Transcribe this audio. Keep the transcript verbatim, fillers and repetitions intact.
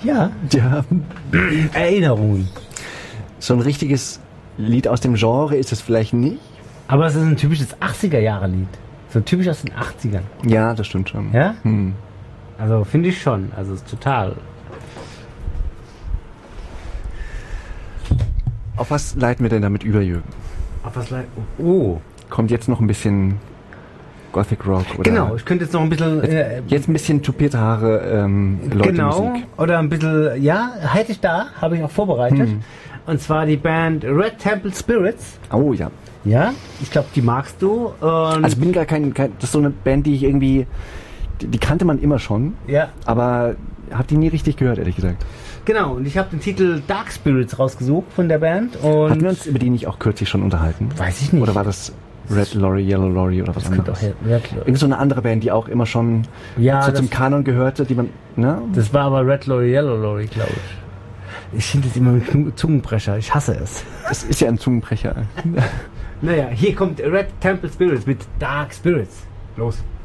Ja. Ja. Erinnerungen. So ein richtiges Lied aus dem Genre ist es vielleicht nicht. Aber es ist ein typisches achtziger-Jahre-Lied. So typisch aus den achtzigern. Ja, das stimmt schon. Ja? Hm. Also finde ich schon. Also ist total. Auf was leiten wir denn damit über, Jürgen? Auf was leid? Oh. Kommt jetzt noch ein bisschen Gothic Rock? Oder Genau, ich könnte jetzt noch ein bisschen. Jetzt, Äh, jetzt ein bisschen tupierte Haare, ähm, Leute genau. Musik. Oder ein bisschen. Ja, hätte ich da. Habe ich auch vorbereitet. Hm. Und zwar die Band Red Temple Spirits. Oh ja. Ja, ich glaube, die magst du. Und Also bin gar kein, kein. Das ist so eine Band, die ich irgendwie. Die, die kannte man immer schon. ja, Aber hab die nie richtig gehört, ehrlich gesagt. genau. Und ich habe den Titel Dark Spirits rausgesucht von der Band. Und Hatten wir uns über die nicht auch kürzlich schon unterhalten? weiß ich nicht. Oder war das Red Lorry, Yellow Lorry oder was das könnte anderes? auch her- ja, klar. Irgend so eine andere Band, die auch immer schon Ja, so das- zum Kanon gehörte, die man. Ne? Das war aber Red Lorry, Yellow Lorry, glaube ich. Ich finde das immer ein Knu- Zungenbrecher. Ich hasse es. Das ist ja ein Zungenbrecher. Naja, hier kommt Red Temple Spirits mit Dark Spirits. Los.